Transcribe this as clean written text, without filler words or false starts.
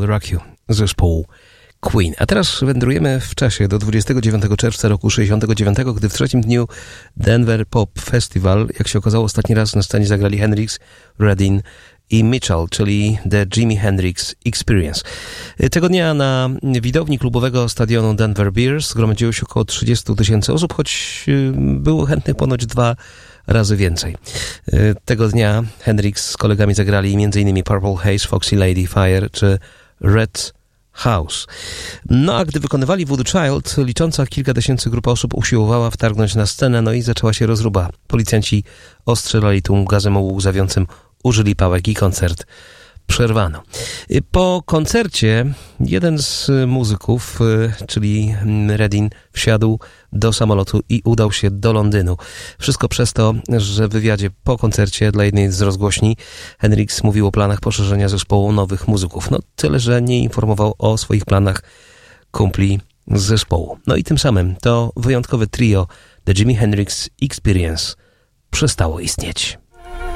Rock You zespołu Queen. A teraz wędrujemy w czasie do 29 czerwca roku 69, gdy w trzecim dniu Denver Pop Festival, jak się okazało, ostatni raz na scenie zagrali Hendrix, Redding i Mitchell, czyli The Jimi Hendrix Experience. Tego dnia na widowni klubowego stadionu Denver Bears zgromadziło się około 30 000 osób, choć było chętnych ponoć 2 razy więcej. Tego dnia Hendrix z kolegami zagrali m.in. Purple Haze, Foxy Lady, Fire czy Red House. No a gdy wykonywali Voodoo Child, licząca kilka tysięcy grupa osób usiłowała wtargnąć na scenę, no i zaczęła się rozruba. Policjanci ostrzelali tłum gazem łzawiącym, użyli pałek i koncert przerwano. Po koncercie jeden z muzyków, czyli Redding, wsiadł do samolotu i udał się do Londynu. Wszystko przez to, że w wywiadzie po koncercie dla jednej z rozgłośni Hendrix mówił o planach poszerzenia zespołu nowych muzyków. No tyle, że nie informował o swoich planach kumpli z zespołu. No i tym samym to wyjątkowe trio The Jimi Hendrix Experience przestało istnieć.